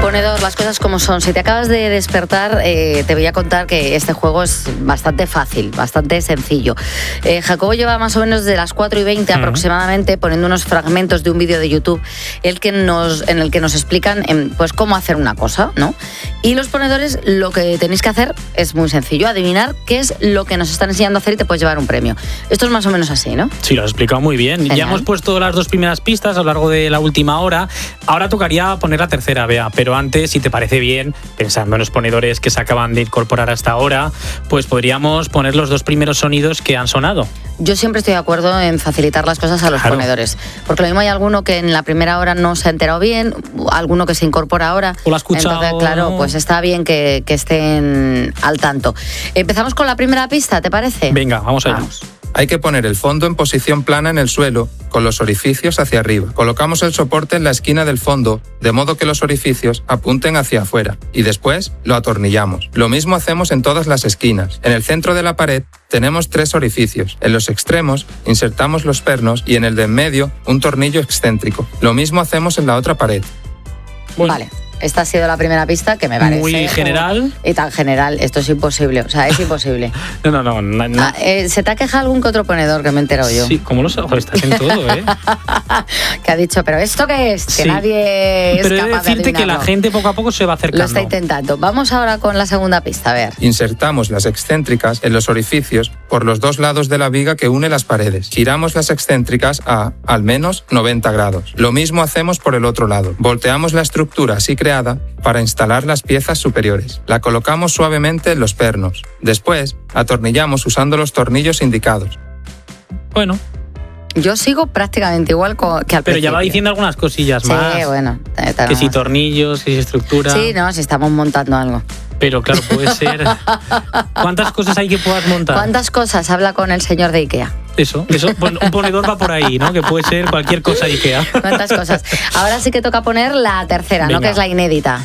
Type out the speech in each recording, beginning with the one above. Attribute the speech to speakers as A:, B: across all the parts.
A: Ponedor, las cosas como son. Si te acabas de despertar, te voy a contar que este juego es bastante fácil, bastante sencillo. Jacobo lleva más o menos de las 4:20 aproximadamente poniendo unos fragmentos de un vídeo de YouTube en el que nos explican pues cómo hacer una cosa, ¿no? Y los ponedores lo que tenéis que hacer es muy sencillo, adivinar qué es lo que nos están enseñando a hacer y te puedes llevar un premio. Esto es más o menos así, ¿no?
B: Sí, lo has explicado muy bien. Genial. Ya hemos puesto las 2 primeras pistas a lo largo de la última hora. Ahora tocaría poner la tercera, Bea, pero antes, si te parece bien, pensando en los ponedores que se acaban de incorporar hasta ahora, pues podríamos poner los 2 primeros sonidos que han sonado.
A: Yo siempre estoy de acuerdo en facilitar las cosas a los ponedores, porque lo mismo hay alguno que en la primera hora no se ha enterado bien, alguno que se incorpora ahora.
B: O lo ha escuchado.
A: Entonces, claro, pues está bien que estén al tanto. Empezamos con la primera pista, ¿te parece?
B: Venga, vamos allá.
C: Hay que poner el fondo en posición plana en el suelo, con los orificios hacia arriba. Colocamos el soporte en la esquina del fondo, de modo que los orificios apunten hacia afuera, y después lo atornillamos. Lo mismo hacemos en todas las esquinas. En el centro de la pared tenemos 3 orificios. En los extremos insertamos los pernos y en el de en medio un tornillo excéntrico. Lo mismo hacemos en la otra pared.
A: Bueno. Vale. Esta ha sido la primera pista, que me parece...
B: Muy general.
A: Y tan general. Esto es imposible. O sea, es imposible.
B: No.
A: ¿Se te ha quejado algún que otro ponedor que me he enterado yo?
B: Sí, ¿cómo lo sabes? Estás en todo, ¿eh?
A: Que ha dicho, ¿pero esto qué es? Que nadie es
B: pero
A: capaz de
B: decirte
A: adivinarlo.
B: que la gente poco a poco se va acercando.
A: Lo está intentando. Vamos ahora con la segunda pista, a ver.
C: Insertamos las excéntricas en los orificios por los 2 lados de la viga que une las paredes. Giramos las excéntricas a, al menos, 90 grados. Lo mismo hacemos por el otro lado. Volteamos la estructura así creada para instalar las piezas superiores. La colocamos suavemente en los pernos. Después, atornillamos usando los tornillos indicados.
B: Bueno.
A: Yo sigo prácticamente igual que al principio.
B: Pero ya va diciendo algunas cosillas más.
A: Sí, bueno.
B: Que si tornillos, que si estructura...
A: Sí, no, si estamos montando algo.
B: Pero claro, puede ser... ¿Cuántas cosas hay que puedas montar?
A: ¿Cuántas cosas habla con el señor de Ikea?
B: Eso, bueno, un ponedor va por ahí, ¿no? Que puede ser cualquier cosa de Ikea.
A: ¿Cuántas cosas? Ahora sí que toca poner la tercera, venga, ¿no? Que es la inédita.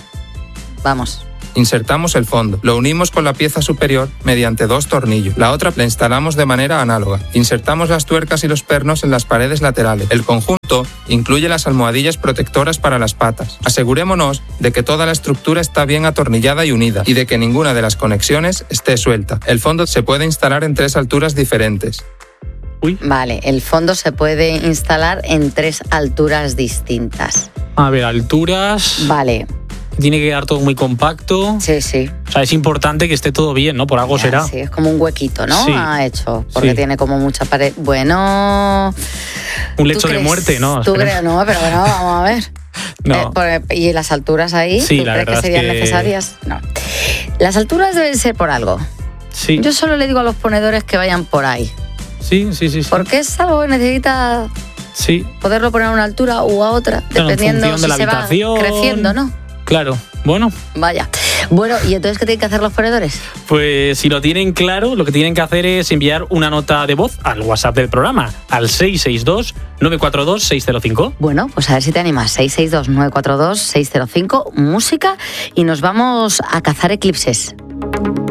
A: Vamos.
C: Insertamos el fondo, lo unimos con la pieza superior mediante 2 tornillos. La otra la instalamos de manera análoga. Insertamos las tuercas y los pernos en las paredes laterales. El conjunto incluye las almohadillas protectoras para las patas. Asegurémonos de que toda la estructura está bien atornillada y unida y de que ninguna de las conexiones esté suelta. El fondo se puede instalar en 3 alturas diferentes.
A: Vale, el fondo se puede instalar en 3 alturas distintas.
B: A ver, alturas...
A: Vale.
B: Tiene que quedar todo muy compacto.
A: Sí, sí.
B: O sea, es importante que esté todo bien, ¿no? Por algo será.
A: Sí, es como un huequito, ¿no?
B: Sí.
A: Ha hecho, porque tiene como mucha pared. Bueno...
B: Un lecho de muerte, ¿no?
A: ¿Tú crees? No, pero bueno, vamos a ver.
B: No.
A: ¿Y las alturas ahí?
B: Sí,
A: ¿tú crees que serían necesarias? No. Las alturas deben ser por algo.
B: Sí.
A: Yo solo le digo a los ponedores que vayan por ahí.
B: Sí.
A: Porque es algo que necesita poderlo poner a una altura u a otra, dependiendo si se va creciendo, ¿no?
B: Claro, bueno.
A: Vaya. Bueno, ¿y entonces qué tienen que hacer los ponedores?
B: Pues si lo tienen claro, lo que tienen que hacer es enviar una nota de voz al WhatsApp del programa, al 662-942-605.
A: Bueno, pues a ver si te animas. 662-942-605, música, y nos vamos a cazar eclipses.